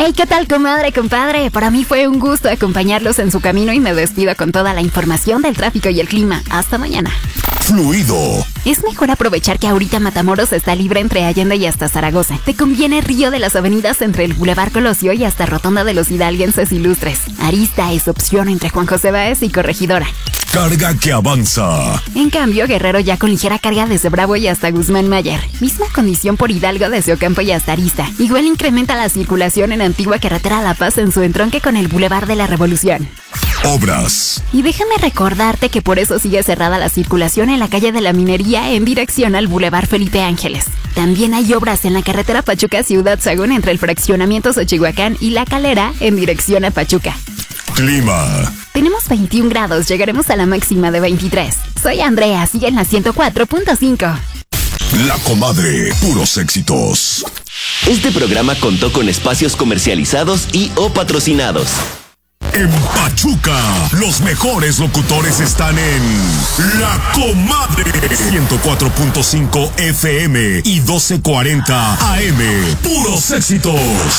Hey, ¿qué tal, comadre, compadre? Para mí fue un gusto acompañarlos en su camino y me despido con toda la información del tráfico y el clima. Hasta mañana. Fluido. Es mejor aprovechar que ahorita Matamoros está libre entre Allende y hasta Zaragoza. Te conviene Río de las Avenidas entre el Boulevard Colosio y hasta Rotonda de los Hidalguenses Ilustres. Arista es opción entre Juan José Báez y Corregidora. Carga que avanza. En cambio, Guerrero ya con ligera carga desde Bravo y hasta Guzmán Mayer. Misma condición por Hidalgo desde Ocampo y hasta Arista. Igual incrementa la circulación en Antigua Carretera La Paz en su entronque con el Boulevard de la Revolución. Obras. Y déjame recordarte que por eso sigue cerrada la circulación en la calle de la Minería en dirección al Boulevard Felipe Ángeles. También hay obras en la carretera Pachuca-Ciudad Sagún entre el fraccionamiento Xochihuacán y La Calera en dirección a Pachuca. Clima. Tenemos 21 grados, llegaremos a la máxima de 23. Soy Andrea, sigue en la 104.5. La Comadre, puros éxitos. Este programa contó con espacios comercializados y o patrocinados. En Pachuca, los mejores locutores están en La Comadre 104.5 FM y 1240 AM. Puros éxitos.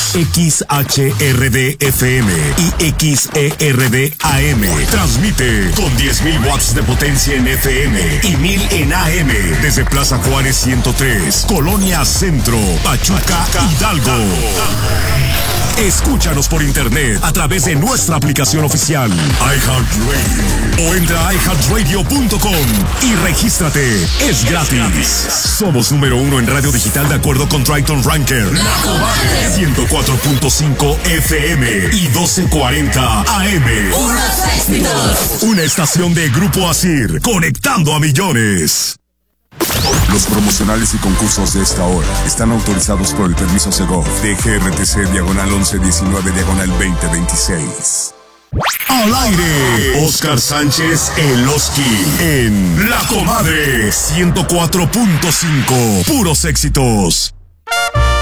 XHRD FM y XERD AM. Transmite con 10.000 watts de potencia en FM y 1.000 en AM. Desde Plaza Juárez 103, Colonia Centro, Pachuca, Hidalgo. Escúchanos por internet a través de nuestra aplicación oficial iHeartRadio o entra a iHeartRadio.com y regístrate. Es gratis. Somos número 1 en radio digital de acuerdo con Triton Ranker. 104.5 FM y 1240 AM. Una estación de Grupo Asir, conectando a millones. Los promocionales y concursos de esta hora están autorizados por el permiso Segov de GRTC diagonal 1119 diagonal 2026. Al aire, Oscar Sánchez El Oski en La Comadre 104.5. Puros éxitos.